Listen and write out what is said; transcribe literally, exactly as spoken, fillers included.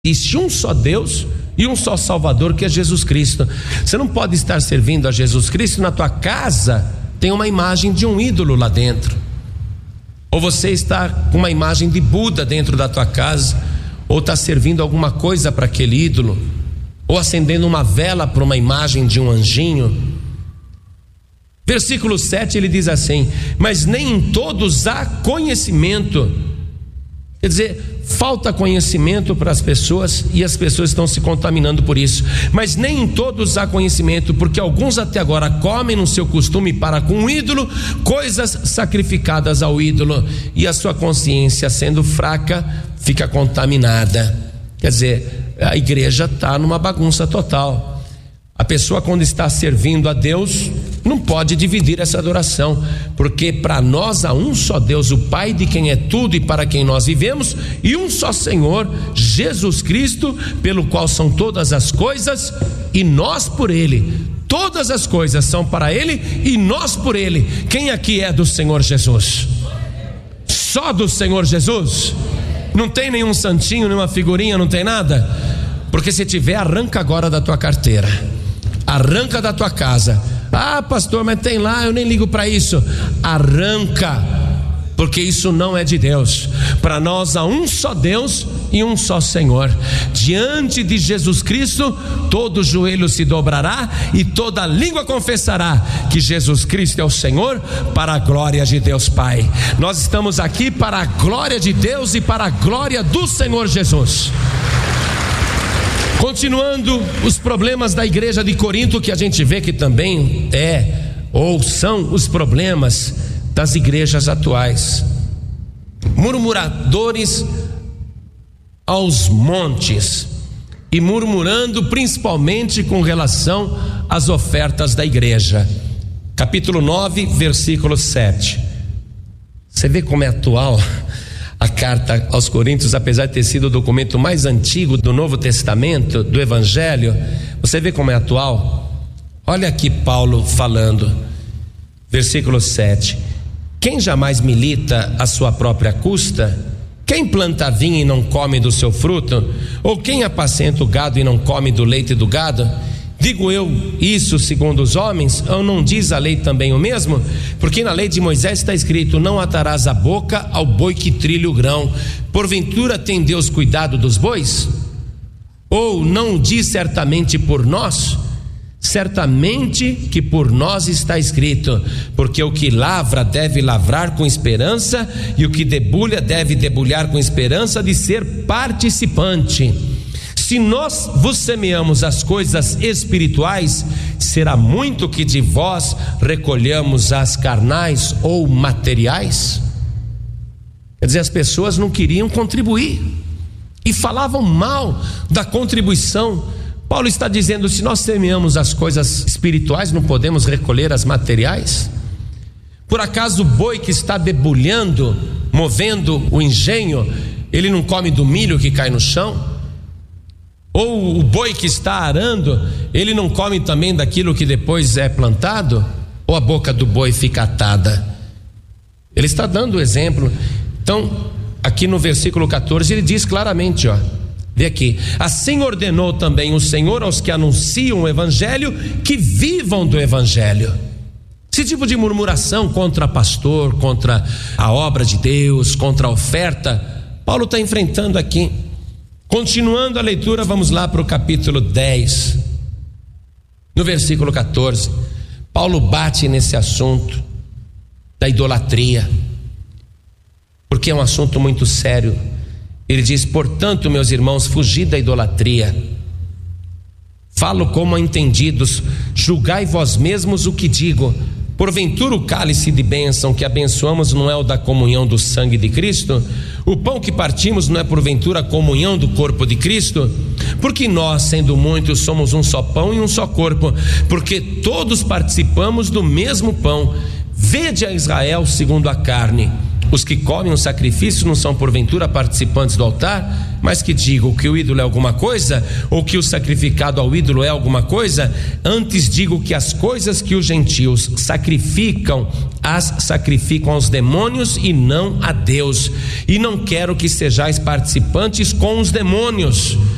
Existe um só Deus e um só Salvador, que é Jesus Cristo. Você não pode estar servindo a Jesus Cristo na tua casa, tem uma imagem de um ídolo lá dentro, ou você está com uma imagem de Buda dentro da tua casa, ou está servindo alguma coisa para aquele ídolo, ou acendendo uma vela para uma imagem de um anjinho. Versículo sete, ele diz assim: mas nem em todos há conhecimento. Quer dizer, falta conhecimento para as pessoas e as pessoas estão se contaminando por isso. Mas nem em todos há conhecimento, porque alguns até agora comem no seu costume para com o ídolo coisas sacrificadas ao ídolo, e a sua consciência, sendo fraca, fica contaminada. Quer dizer, a igreja está numa bagunça total. A pessoa, quando está servindo a Deus, não pode dividir essa adoração, porque para nós há um só Deus, o Pai, de quem é tudo e para quem nós vivemos, e um só Senhor, Jesus Cristo, pelo qual são todas as coisas, e nós por Ele. Todas as coisas são para Ele e nós por Ele. Quem aqui é do Senhor Jesus? Só do Senhor Jesus? Não tem nenhum santinho, nenhuma figurinha, não tem nada? Porque se tiver, arranca agora da tua carteira, arranca da tua casa. Ah, pastor, mas tem lá, eu nem ligo para isso. Arranca, porque isso não é de Deus. Para nós há um só Deus e um só Senhor. Diante de Jesus Cristo, todo joelho se dobrará e toda língua confessará que Jesus Cristo é o Senhor, para a glória de Deus Pai. Nós estamos aqui para a glória de Deus e para a glória do Senhor Jesus. Continuando, os problemas da igreja de Corinto, que a gente vê que também é ou são os problemas das igrejas atuais. Murmuradores aos montes, e murmurando principalmente com relação às ofertas da igreja. Capítulo nove, versículo sete. Você vê como é atual a carta aos Coríntios, apesar de ter sido o documento mais antigo do Novo Testamento, do Evangelho. Você vê como é atual? Olha aqui Paulo falando, versículo sete: quem jamais milita à sua própria custa? Quem planta vinho e não come do seu fruto? Ou quem apacenta o gado e não come do leite do gado? Digo eu isso segundo os homens, ou não diz a lei também o mesmo? Porque na lei de Moisés está escrito: não atarás a boca ao boi que trilha o grão. Porventura tem Deus cuidado dos bois? Ou não diz certamente por nós? Certamente que por nós está escrito: porque o que lavra deve lavrar com esperança, e o que debulha deve debulhar com esperança de ser participante. Se nós vos semeamos as coisas espirituais, será muito que de vós recolhamos as carnais ou materiais? Quer dizer, as pessoas não queriam contribuir e falavam mal da contribuição. Paulo está dizendo: se nós semeamos as coisas espirituais, não podemos recolher as materiais? Por acaso o boi que está debulhando, movendo o engenho, ele não come do milho que cai no chão? Ou o boi que está arando, ele não come também daquilo que depois é plantado? Ou a boca do boi fica atada? Ele está dando o exemplo. Então, aqui no versículo catorze, ele diz claramente, ó, vê aqui: assim ordenou também o Senhor aos que anunciam o evangelho, que vivam do evangelho. Esse tipo de murmuração contra pastor, contra a obra de Deus, contra a oferta, Paulo está enfrentando aqui. Continuando a leitura, vamos lá para o capítulo dez, no versículo catorze. Paulo bate nesse assunto da idolatria, porque é um assunto muito sério. Ele diz: portanto, meus irmãos, fugi da idolatria. Falo como a entendidos, julgai vós mesmos o que digo. Porventura o cálice de bênção que abençoamos não é o da comunhão do sangue de Cristo? O pão que partimos não é porventura a comunhão do corpo de Cristo? Porque nós, sendo muitos, somos um só pão e um só corpo, porque todos participamos do mesmo pão. Vede a Israel segundo a carne. Os que comem o sacrifício não são porventura participantes do altar? Mas que digo que o ídolo é alguma coisa, ou que o sacrificado ao ídolo é alguma coisa? Antes digo que as coisas que os gentios sacrificam, as sacrificam aos demônios e não a Deus. E não quero que sejais participantes com os demônios.